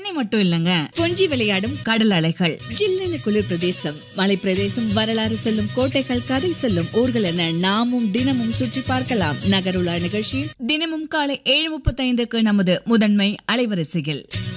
ரசனை மட்டும் இல்லங்க, கொஞ்சி விளையாடும் கடல் அலைகள், ஜில்லென குளிர் பிரதேசம், மலை பிரதேசம், வரலாறு சொல்லும் கோட்டைகள், கதை சொல்லும் ஊர்கள் என நாமும் தினமும் சுற்றி பார்க்கலாம். நகருலா நிகழ்ச்சியில் தினமும் காலை 7:35 நமது முதன்மை அலைவரிசையில்.